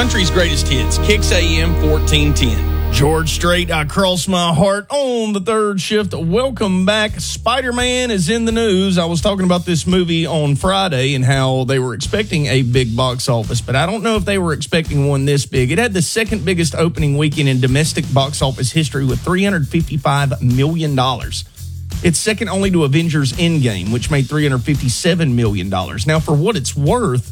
Country's greatest hits, Kicks AM 1410. George Strait, I Cross My Heart on the third shift. Welcome back. Spider-Man is in the news. I was talking about this movie on Friday and how they were expecting a big box office, but I don't know if they were expecting one this big. It had the second biggest opening weekend in domestic box office history with $355 million. It's second only to Avengers Endgame, which made $357 million. Now, for what it's worth,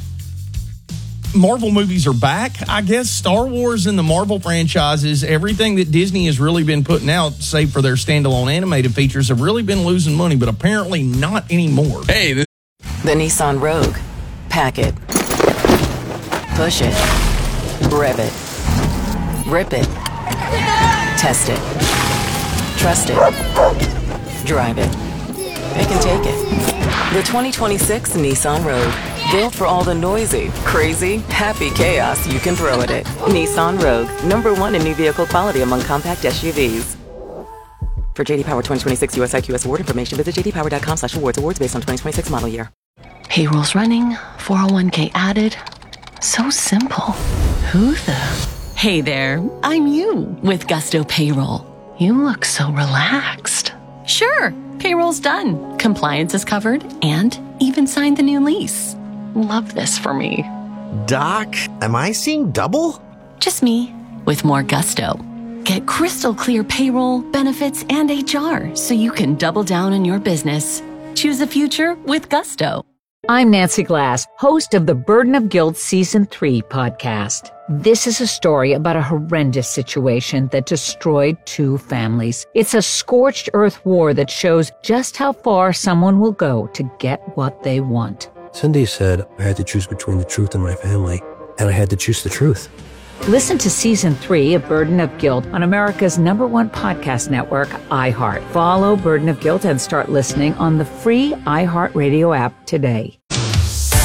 Marvel movies are back, I guess. Star Wars and the Marvel franchises, everything that Disney has really been putting out, save for their standalone animated features, have really been losing money, but apparently not anymore. Hey, The Nissan Rogue. Pack it. Push it. Rev it. Rip it. Test it. Trust it. Drive it. Pick and take it. The 2026 Nissan Rogue. Built for all the noisy, crazy, happy chaos you can throw at it. Nissan Rogue, #1 in new vehicle quality among compact SUVs. For J.D. Power 2026 US IQS award information, visit jdpower.com/awards. Awards based on 2026 model year. Payroll's running, 401k added. So simple. Who the? Hey there, I'm you with Gusto Payroll. You look so relaxed. Sure, payroll's done. Compliance is covered and even signed the new lease. Love this for me. Doc, am I seeing double? Just me, with more gusto. Get crystal clear payroll, benefits, and HR so you can double down on your business. Choose a future with gusto. I'm Nancy Glass, host of the Burden of Guilt Season 3 podcast. This is a story about a horrendous situation that destroyed 2 families. It's a scorched earth war that shows just how far someone will go to get what they want. Cindy said I had to choose between the truth and my family, and I had to choose the truth. Listen to Season 3 of Burden of Guilt on America's #1 podcast network, iHeart. Follow Burden of Guilt and start listening on the free iHeartRadio app today.